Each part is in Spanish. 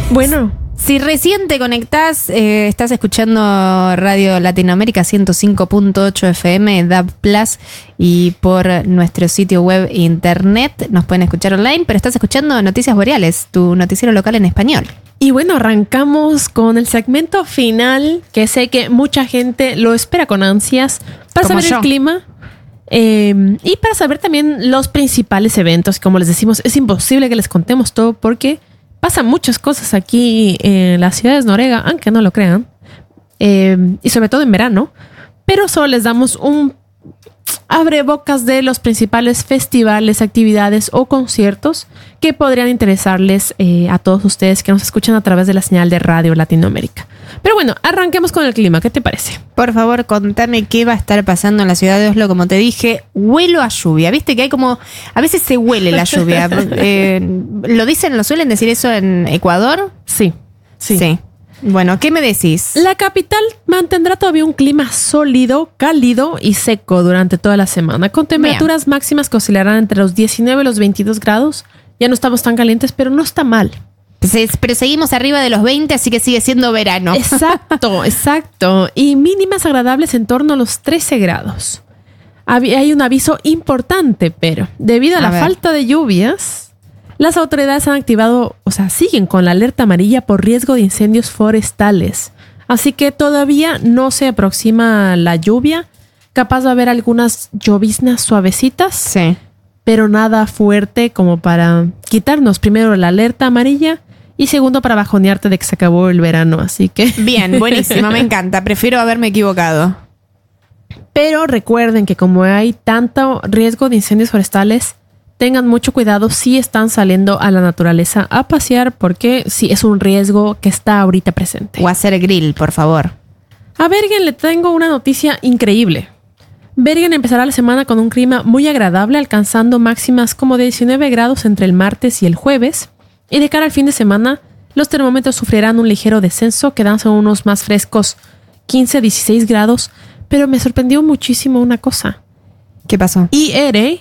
Bueno, si recién te conectás, estás escuchando Radio Latinoamérica 105.8 FM, DAB+, y por nuestro sitio web e internet nos pueden escuchar online, pero estás escuchando Noticias Boreales, tu noticiero local en español. y bueno, arrancamos con el segmento final, que sé que mucha gente lo espera con ansias, para Como saber yo. el clima y para saber también los principales eventos. Como les decimos, es imposible que les contemos todo porque pasan muchas cosas aquí en las ciudades Noruega, aunque no lo crean, y sobre todo en verano, pero solo les damos un abrebocas de los principales festivales, actividades o conciertos que podrían interesarles a todos ustedes que nos escuchan a través de la señal de Radio Latinoamérica. Pero bueno, arranquemos con el clima. ¿Qué te parece? Por favor, contame qué va a estar pasando en la ciudad de Oslo. Como te dije, huelo a lluvia. Viste que hay como... A veces se huele la lluvia. ¿Lo suelen decir eso en Ecuador? Sí. Bueno, ¿qué me decís? La capital mantendrá todavía un clima sólido, cálido y seco durante toda la semana, con temperaturas máximas que oscilarán entre los 19 y los 22 grados. Ya no estamos tan calientes, pero no está mal. Pero seguimos arriba de los 20, así que sigue siendo verano. Exacto. Y mínimas agradables en torno a los 13 grados. Hay un aviso importante, pero debido a la falta de lluvias, las autoridades han activado, siguen con la alerta amarilla por riesgo de incendios forestales. Así que todavía no se aproxima la lluvia. Capaz va a haber algunas lloviznas suavecitas. Sí. Pero nada fuerte como para quitarnos primero la alerta amarilla y segundo para bajonearte de que se acabó el verano. Así que... Bien, buenísimo, me encanta. Prefiero haberme equivocado. Pero recuerden que como hay tanto riesgo de incendios forestales, tengan mucho cuidado si están saliendo a la naturaleza a pasear, porque sí es un riesgo que está ahorita presente. O hacer grill, por favor. A Bergen le tengo una noticia increíble. Bergen empezará la semana con un clima muy agradable, alcanzando máximas como de 19 grados entre el martes y el jueves. Y de cara al fin de semana, los termómetros sufrirán un ligero descenso, quedándose unos más frescos, 15-16 grados. Pero me sorprendió muchísimo una cosa. ¿Qué pasó? IR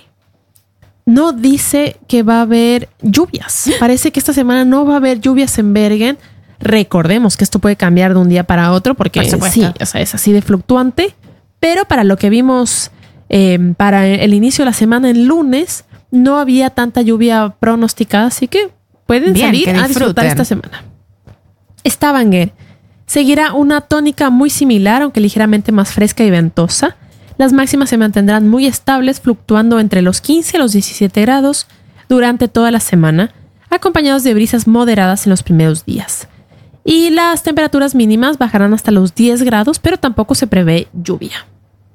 no dice que va a haber lluvias. Parece que esta semana no va a haber lluvias en Bergen. Recordemos que esto puede cambiar de un día para otro porque sí, es así de fluctuante. Pero para lo que vimos para el inicio de la semana, el lunes, no había tanta lluvia pronosticada, así que pueden salir a disfrutar esta semana. Stavanger seguirá una tónica muy similar, aunque ligeramente más fresca y ventosa. Las máximas se mantendrán muy estables, fluctuando entre los 15 y los 17 grados durante toda la semana, acompañados de brisas moderadas en los primeros días. Y las temperaturas mínimas bajarán hasta los 10 grados, pero tampoco se prevé lluvia.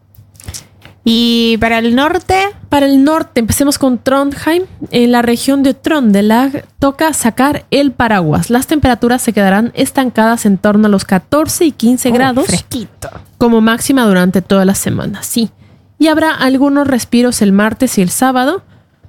¿Y para el norte? Para el norte, empecemos con Trondheim. En la región de Trondelag toca sacar el paraguas. Las temperaturas se quedarán estancadas en torno a los 14 y 15 grados. Fresquito. Como máxima durante toda la semana, sí. Y habrá algunos respiros el martes y el sábado.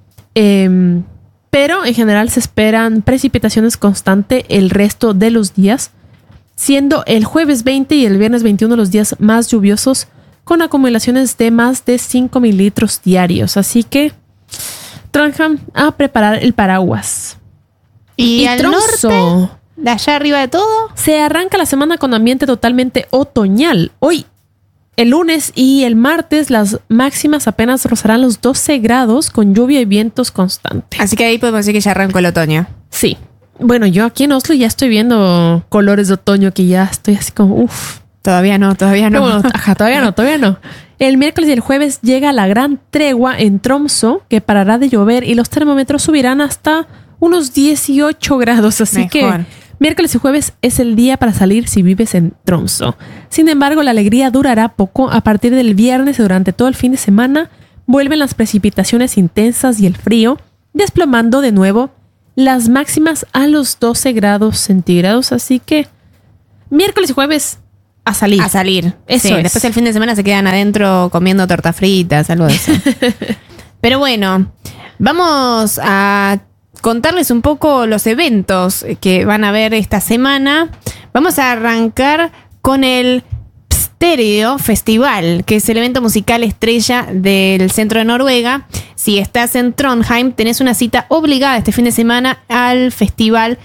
Pero en general se esperan precipitaciones constantes el resto de los días, siendo el jueves 20 y el viernes 21 los días más lluviosos, con acumulaciones de más de 5 mililitros diarios. Así que Trondheim a preparar el paraguas. ¿Y al norte? ¿De allá arriba de todo? Se arranca la semana con ambiente totalmente otoñal. Hoy, el lunes y el martes, las máximas apenas rozarán los 12 grados con lluvia y vientos constantes. Así que ahí podemos decir que ya arrancó el otoño. Sí. Bueno, yo aquí en Oslo ya estoy viendo colores de otoño que ya estoy así como, uff. Todavía no. Todavía no. El miércoles y el jueves llega la gran tregua en Tromsø, que parará de llover y los termómetros subirán hasta unos 18 grados. Así que miércoles y jueves es el día para salir si vives en Tromsø. Sin embargo, la alegría durará poco. A partir del viernes y durante todo el fin de semana vuelven las precipitaciones intensas y el frío, desplomando de nuevo las máximas a los 12 grados centígrados. Así que miércoles y jueves a salir. Eso es. Después el fin de semana se quedan adentro comiendo tortas fritas, algo de eso. Pero bueno, vamos a contarles un poco los eventos que van a haber esta semana. Vamos a arrancar con el Pstereo Festival, que es el evento musical estrella del centro de Noruega. Si estás en Trondheim, tenés una cita obligada este fin de semana al festival Pstereo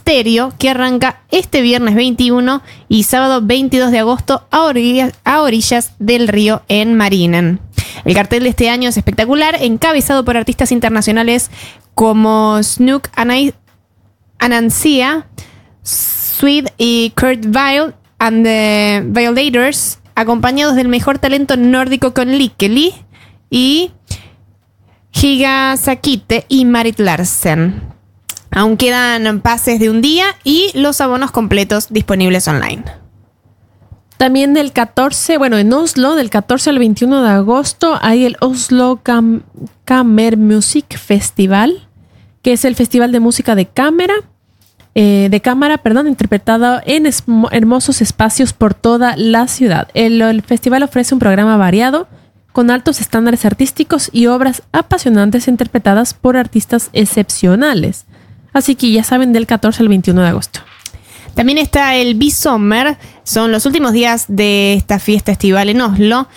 Stereo, que arranca este viernes 21 y sábado 22 de agosto a orillas del río en Marinen. El cartel de este año es espectacular, encabezado por artistas internacionales como Snook Anancia, Sweet y Kurt Vile and the Violators, acompañados del mejor talento nórdico con Likkeli y Higa Sakite y Marit Larsen. Aún quedan pases de un día y los abonos completos disponibles online. También del 14, en Oslo, del 14 al 21 de agosto, hay el Oslo Kammermusikk Festival, que es el festival de música de cámara, interpretada en hermosos espacios por toda la ciudad. El festival ofrece un programa variado, con altos estándares artísticos y obras apasionantes interpretadas por artistas excepcionales. Así que ya saben, del 14 al 21 de agosto. También está el B-Summer, son los últimos días de esta fiesta estival en Oslo,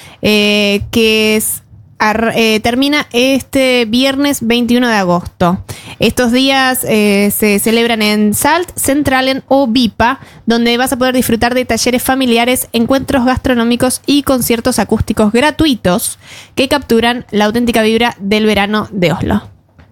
termina este viernes 21 de agosto. Estos días se celebran en Salt, Centralen o Vipa, donde vas a poder disfrutar de talleres familiares, encuentros gastronómicos y conciertos acústicos gratuitos que capturan la auténtica vibra del verano de Oslo.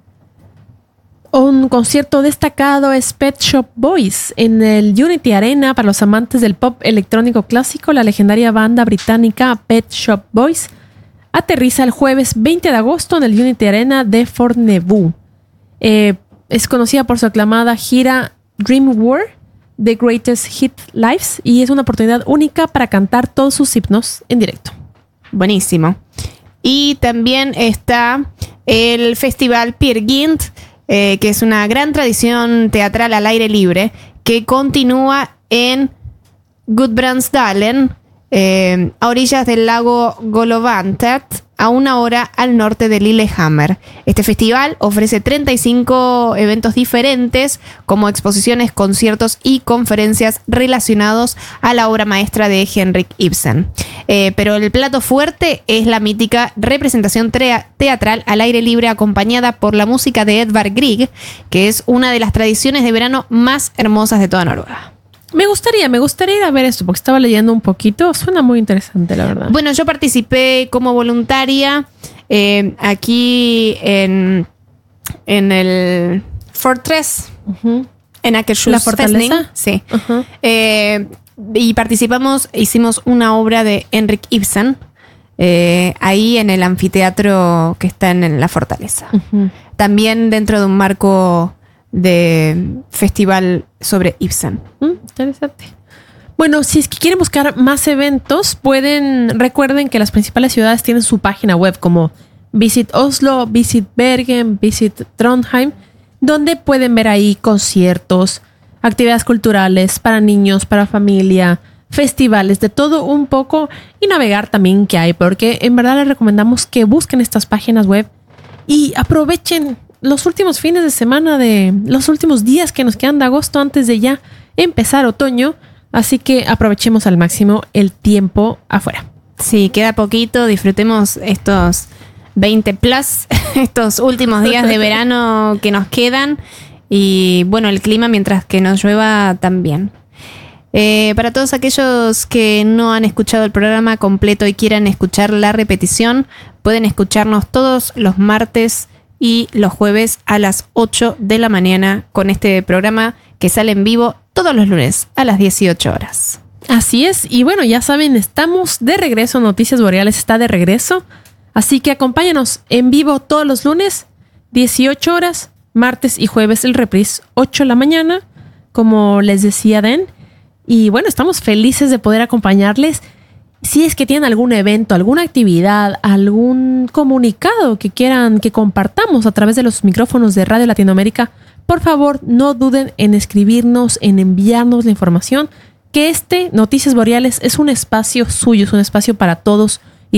Un concierto destacado es Pet Shop Boys en el Unity Arena. Para los amantes del pop electrónico clásico, la legendaria banda británica Pet Shop Boys aterriza el jueves 20 de agosto en el Unity Arena de Fornebu. Es conocida por su aclamada gira Dream World, The Greatest Hit Lives, y es una oportunidad única para cantar todos sus himnos en directo. Buenísimo. Y también está el Festival Peer Gynt, que es una gran tradición teatral al aire libre, que continúa en Gudbrandsdalen, a orillas del lago Golovantet, a 1 hora al norte de Lillehammer. Este festival ofrece 35 eventos diferentes, como exposiciones, conciertos y conferencias relacionados a la obra maestra de Henrik Ibsen. Pero el plato fuerte es la mítica representación teatral al aire libre acompañada por la música de Edvard Grieg, que es una de las tradiciones de verano más hermosas de toda Noruega. Me gustaría ir a ver esto porque estaba leyendo un poquito. Suena muy interesante, la verdad. Bueno, yo participé como voluntaria aquí en el Fortress, en Akershus. ¿La fortaleza? Sí. Y hicimos una obra de Henrik Ibsen ahí en el anfiteatro que está en la fortaleza. También dentro de un marco de festival sobre Ibsen. Interesante. Bueno, si es que quieren buscar más eventos, recuerden que las principales ciudades tienen su página web, como Visit Oslo, Visit Bergen, Visit Trondheim, donde pueden ver ahí conciertos, actividades culturales para niños, para familia, festivales, de todo un poco, y navegar también que hay, porque en verdad les recomendamos que busquen estas páginas web y aprovechen los últimos fines de semana de los últimos días que nos quedan de agosto antes de ya empezar otoño. Así que aprovechemos al máximo el tiempo afuera. Sí, queda poquito. Disfrutemos estos 20+, estos últimos días de verano que nos quedan. Y bueno, el clima mientras que nos llueva también. Para todos aquellos que no han escuchado el programa completo y quieran escuchar la repetición, pueden escucharnos todos los martes y los jueves a las 8 de la mañana con este programa que sale en vivo todos los lunes a las 18 horas. Así es, y bueno, ya saben, estamos de regreso, Noticias Boreales está de regreso, así que acompáñanos en vivo todos los lunes, 18 horas, martes y jueves el reprise, 8 de la mañana, como les decía Den, y bueno, estamos felices de poder acompañarles. Si es que tienen algún evento, alguna actividad, algún comunicado que quieran que compartamos a través de los micrófonos de Radio Latinoamérica, por favor no duden en escribirnos, en enviarnos la información, que Noticias Boreales es un espacio suyo, es un espacio para todos